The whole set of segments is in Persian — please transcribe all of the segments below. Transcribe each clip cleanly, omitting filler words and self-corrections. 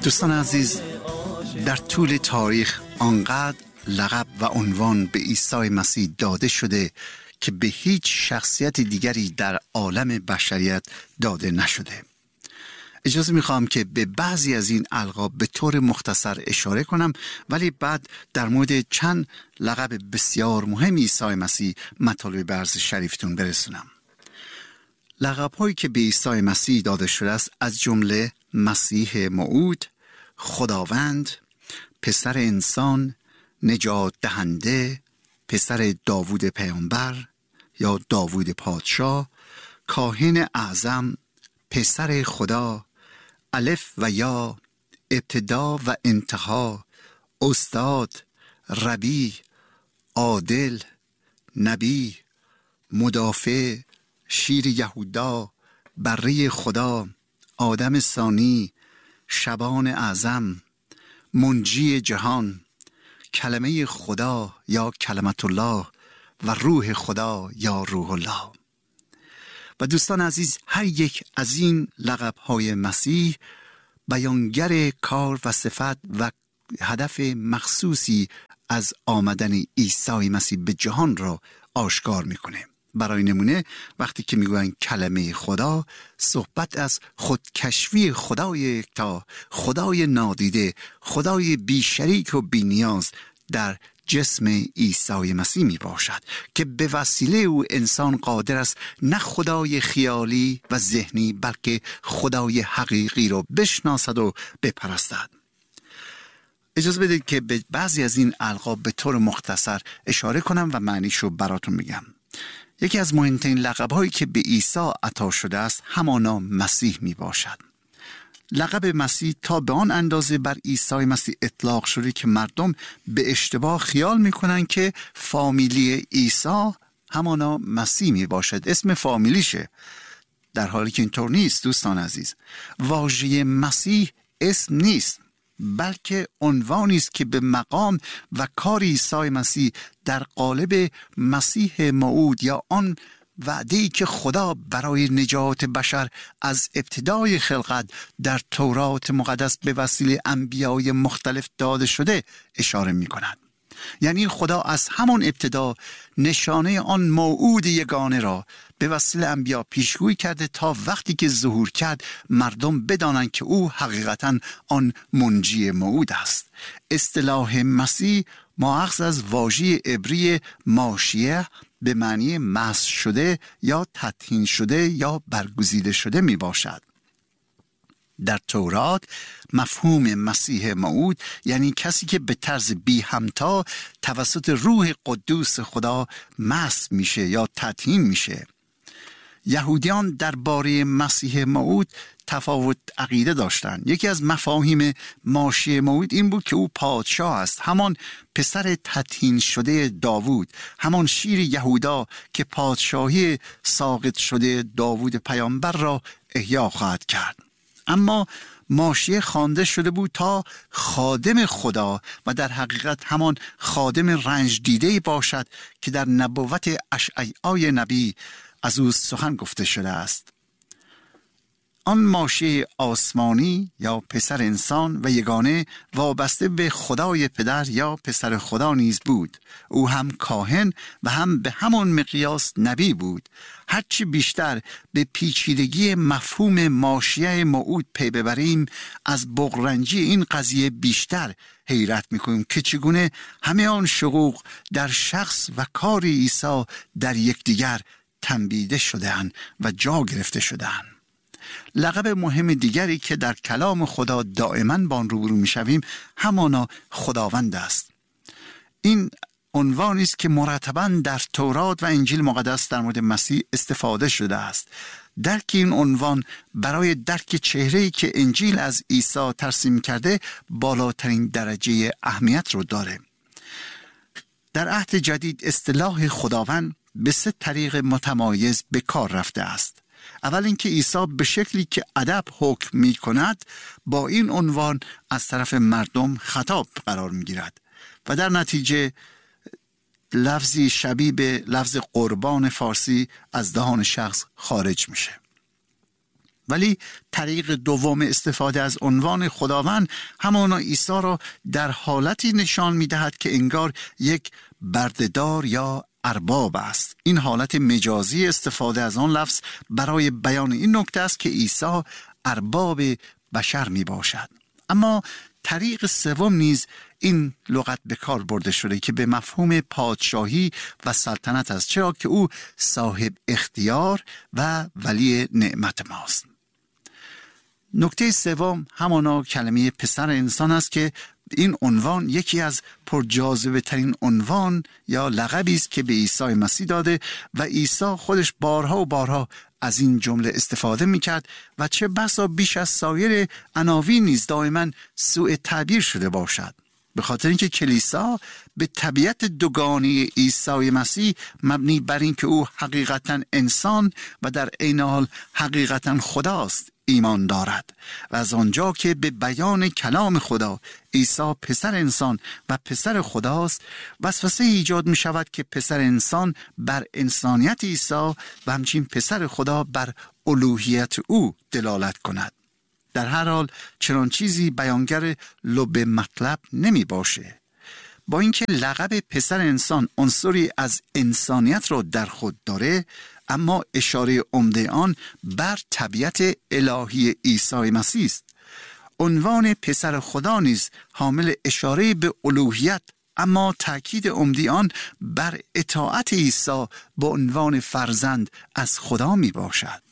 دوستان عزیز، در طول تاریخ آنقدر لقب و عنوان به عیسی مسیح داده شده که به هیچ شخصیت دیگری در عالم بشریت داده نشده. اجازه میخوام که به بعضی از این القاب به طور مختصر اشاره کنم، ولی بعد در مورد چند لقب بسیار مهم عیسی مسیح مطالب به عرض شریفتون برسونم. لقب هایی که به عیسی مسیح داده شده است از جمله مسیح موعود، خداوند، پسر انسان، نجات دهنده، پسر داوود پیامبر یا داوود پادشاه، کاهن اعظم، پسر خدا، الف و یا، ابتدا و انتها، استاد، ربی، عادل، نبی، مدافع، شیر یهودا، بره خدا، آدم ثانی، شبان اعظم، منجی جهان، کلمه خدا یا کلمت الله و روح خدا یا روح الله. و دوستان عزیز، هر یک از این لقب‌های مسیح بیانگر کار و صفت و هدف مخصوصی از آمدن عیسی مسیح به جهان را آشکار میکنه. برای نمونه وقتی که میگوین کلمه خدا، صحبت از خودکشفی خدای یکتا، خدای نادیده، خدای بی شریک و بی نیاز در جسم عیسی مسیح می باشد که به وسیله او انسان قادر است نه خدای خیالی و ذهنی بلکه خدای حقیقی را بشناسد و بپرستد. اجازه بدید که به بعضی از این القاب به طور مختصر اشاره کنم و معنیشو براتون میگم. یکی از مهمترین لقب‌هایی که به عیسی عطا شده است همانا مسیح می باشد. لقب مسیح تا به آن اندازه بر عیسی مسیح اطلاق شده که مردم به اشتباه خیال میکنن که فامیلی عیسی همانا مسیح می باشد، اسم فامیلیشه، در حالی که اینطور نیست. دوستان عزیز، واژه مسیح اسم نیست بلکه عنوانی است که به مقام و کار عیسی مسیح در قالب مسیح موعود یا آن وعده‌ای که خدا برای نجات بشر از ابتدای خلقت در تورات مقدس به وسیله انبیای مختلف داده شده اشاره می کند. یعنی خدا از همان ابتدا نشانه آن موعود یگانه را به وسیله انبیا پیشگویی کرده تا وقتی که ظهور کرد مردم بدانند که او حقیقتاً آن منجی موعود است. اصطلاح مسیح ماخذ از واژه عبری ماشیه به معنی مسح شده یا تطهین شده یا برگزیده شده می باشد. در تورات مفهوم مسیح موعود یعنی کسی که به طرز بی همتا توسط روح قدوس خدا مسح میشه یا تطهین میشه. یهودیان درباره مسیح موعود تفاوت عقیده داشتند. یکی از مفاهیم ماشیه موعود این بود که او پادشاه است، همان پسر تطهین شده داوود، همان شیر یهودا که پادشاهی ساقط شده داوود پیامبر را احیا خواهد کرد. اما ماشیه خوانده شده بود تا خادم خدا و در حقیقت همان خادم رنج دیده باشد که در نبوت اشعیای نبی از او سخن گفته شده است. آن ماشیه آسمانی یا پسر انسان و یگانه وابسته به خدای پدر یا پسر خدا نیز بود. او هم کاهن و هم به همون مقیاس نبی بود. هرچی بیشتر به پیچیدگی مفهوم ماشیه موعود پی ببریم از بغرنجی این قضیه بیشتر حیرت میکنیم که چگونه همه آن شقوق در شخص و کار عیسی در یکدیگر تنبیده شده‌اند و جا گرفته شده‌اند. لقب مهم دیگری که در کلام خدا دائما با آن روبرو میشویم همانا خداوند است. این عنوانی است که مرتباً در تورات و انجیل مقدس در مورد مسیح استفاده شده است. درک این عنوان برای درک چهره‌ای که انجیل از عیسی ترسیم کرده بالاترین درجه اهمیت رو داره. در عهد جدید اصطلاح خداوند به 3 طریق متمایز به کار رفته است. اول اینکه عیسی به شکلی که ادب حکم می کند با این عنوان از طرف مردم خطاب قرار می گیرد و در نتیجه لفظی شبیه به لفظ قربان فارسی از دهان شخص خارج میشه. ولی طریق دوم استفاده از عنوان خداوند همانا عیسی را در حالتی نشان می‌دهد که انگار یک بردهدار یا ارباب است. این حالت مجازی استفاده از آن لفظ برای بیان این نکته است که عیسی ارباب بشر می باشد. اما طریق سوم نیز این لغت به کار برده شده که به مفهوم پادشاهی و سلطنت است، چرا که او صاحب اختیار و ولی نعمت ماست. نکته سوم همانا کلمه پسر انسان است که این عنوان یکی از پرجاذبه ترین عنوان یا لقبی است که به عیسی مسیح داده و عیسی خودش بارها و بارها از این جمله استفاده میکرد و چه بسا بیش از سایر عناوین نیز دائما سوء تعبیر شده باشد، به خاطر اینکه کلیسا به طبیعت دوگانه عیسی مسیح مبنی بر این که او حقیقتا انسان و در عین حال حقیقتا خداست ایمان دارد و از آنجا که به بیان کلام خدا عیسی پسر انسان و پسر خداست، وسوسه ایجاد می شود که پسر انسان بر انسانیت عیسی و همچنین پسر خدا بر الوهیت او دلالت کند. در هر حال چنان چیزی بیانگر لب مطلب نمی باشه. با اینکه لقب پسر انسان عنصری از انسانیت را در خود داره، اما اشاره عمده آن بر طبیعت الهی عیسی مسیح است. عنوان پسر خدا نیز حامل اشاره به الوهیت، اما تأکید عمده آن بر اطاعت عیسی به عنوان فرزند از خدا می باشد.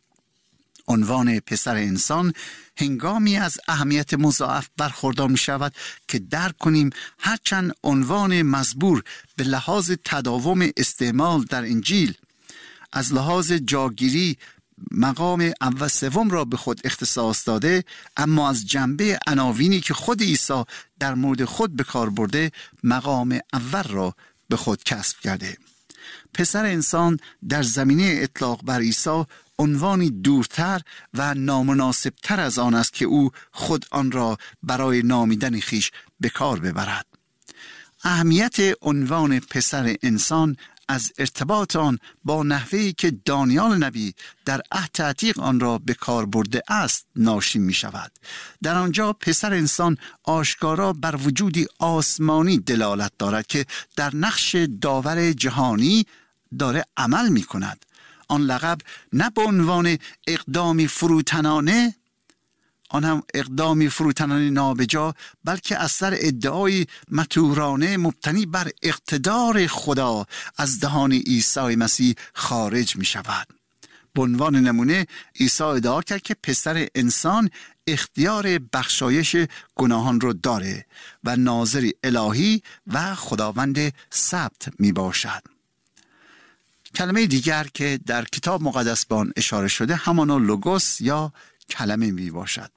عنوان پسر انسان هنگامی از اهمیت مضاعف برخوردار می شود که درک کنیم هرچند عنوان مزبور به لحاظ تداوم استعمال در انجیل از لحاظ جاگیری مقام اول سوم را به خود اختصاص داده، اما از جنبه عناوینی که خود عیسی در مورد خود به کار برده مقام اول را به خود کسب کرده. پسر انسان در زمینه اطلاق بر عیسی عنوانی دورتر و نامناسبتر از آن است که او خود آن را برای نامیدن خیش به کار ببرد. اهمیت عنوان پسر انسان از ارتباط آن با نحوهی که دانیال نبی در عهد عتیق آن را به کار برده است ناشی می شود. در آنجا پسر انسان آشکارا بر وجودی آسمانی دلالت دارد که در نقش داور جهانی داره عمل می کند. آن لقب نه به عنوان اقدامی فروتنانه، آن هم اقدامی فروتنانه نابجا، بلکه اثر ادعای مطورانه مبتنی بر اقتدار خدا از دهان عیسی مسیح خارج می شود. به عنوان نمونه عیسی ادعا کرد که پسر انسان اختیار بخشایش گناهان رو داره و ناظر الهی و خداوند ثبت می باشد. کلمه دیگر که در کتاب مقدس به آن اشاره شده همانا لوگوس یا کلمه می باشد.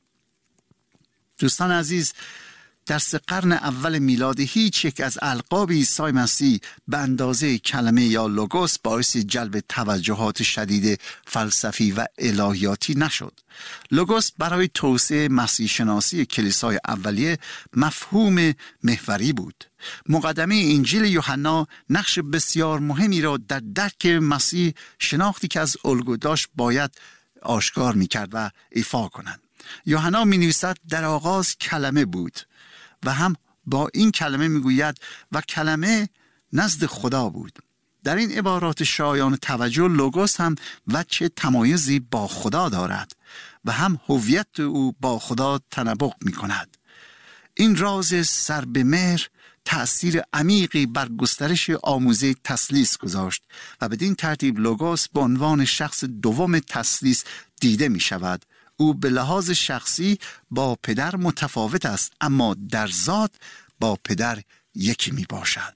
دوستان عزیز، در 3 قرن اول میلادی هیچ یک از القاب عیسی مسیح به اندازه کلمه یا لوگوس باعث جلب توجهات شدید فلسفی و الهیاتی نشد. لوگوس برای توسعه مسیح شناسی کلیسای اولیه مفهوم محوری بود. مقدمه انجیل یوحنا نقش بسیار مهمی را در درک مسیح، شناختی که از الگو داشت، باید آشکار می‌کرد و ایفا کند. یوحنا می‌نویسد در آغاز کلمه بود و هم با این کلمه میگوید و کلمه نزد خدا بود. در این عبارات شایان توجه لوگوس هم وجه تمایزی با خدا دارد و هم هویت او با خدا تنبق می کند. این راز سر به مهر تأثیر عمیقی بر گسترش آموزه تثلیث گذاشت و بدین ترتیب لوگوس به عنوان شخص دوم تثلیث دیده می شود. او به لحاظ شخصی با پدر متفاوت است، اما در ذات با پدر یکی می باشد.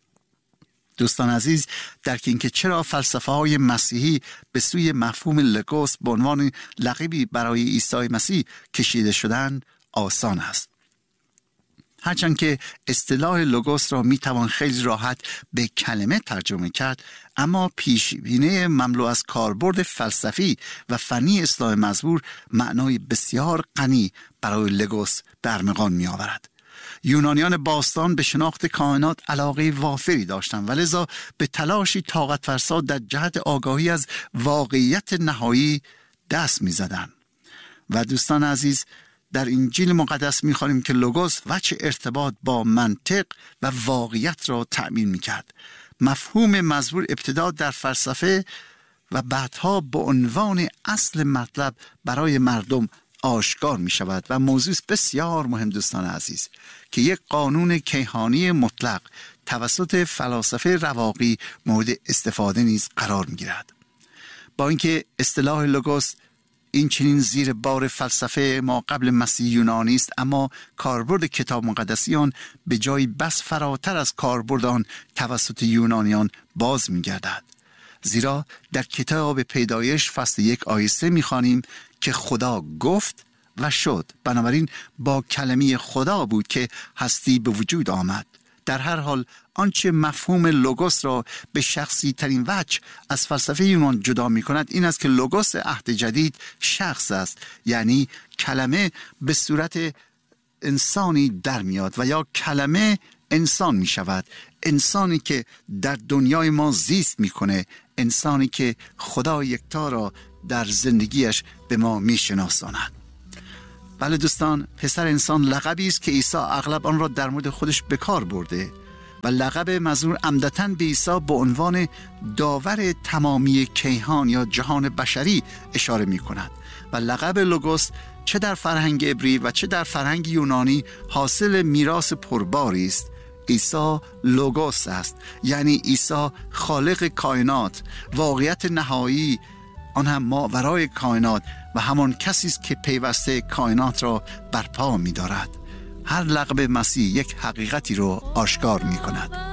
دوستان عزیز، درک اینکه چرا فلسفه های مسیحی به سوی مفهوم لوگوس به عنوان لقبی برای عیسی مسیح کشیده شدن آسان است. هرچند که اصطلاح لوگوس را میتوان خیلی راحت به کلمه ترجمه کرد، اما پیشبینی مملو از کاربرد فلسفی و فنی اصلاح مزبور معنای بسیار غنی برای لوگوس به ارمغان می آورد. یونانیان باستان به شناخت کائنات علاقه وافری داشتند و لذا به تلاشی طاقت فرسا در جهت آگاهی از واقعیت نهایی دست می زدن. و دوستان عزیز، در انجیل مقدس می خوانیم که لوگوس وجه ارتباط با منطق و واقعیت را تأمین می کرد. مفهوم مزبور ابتدا در فلسفه و بعدها به عنوان اصل مطلب برای مردم آشکار می شود و موضوع بسیار مهم دوستان عزیز که یک قانون کیهانی مطلق توسط فلاسفه رواقی مورد استفاده نیز قرار می گیرد. با اینکه اصطلاح لوگوس این چنین زیر بار فلسفه ما قبل مسیح یونانی است، اما کاربرد کتاب مقدسی آن به جای بس فراتر از کاربرد آن توسط یونانیان باز می گردد. زیرا در کتاب پیدایش فصل 1 آیه 3 می خوانیم که خدا گفت و شد. بنابراین با کلمه خدا بود که هستی به وجود آمد. در هر حال آنچه مفهوم لوگوس را به شخصی ترین وجه از فلسفه یونان جدا می کند این است که لوگوس عهد جدید شخص است، یعنی کلمه به صورت انسانی در میاد و یا کلمه انسان می شود، انسانی که در دنیای ما زیست می کنه، انسانی که خدا یکتا را در زندگیش به ما می شناساند. بله دوستان، پسر انسان لقبی است که عیسی اغلب آن را در مورد خودش به کار برده و لقب مزمور عمدتاً به عیسی به عنوان داور تمامی کیهان یا جهان بشری اشاره می کند و لقب لوگوس چه در فرهنگ عبری و چه در فرهنگ یونانی حاصل میراث پرباری است. عیسی لوگوس است، یعنی عیسی خالق کائنات، واقعیت نهایی، آن هم ماورای کائنات و همان کسی است که پیوسته کائنات را برپا می دارد. هر لقب مسیح یک حقیقتی رو آشکار می کند.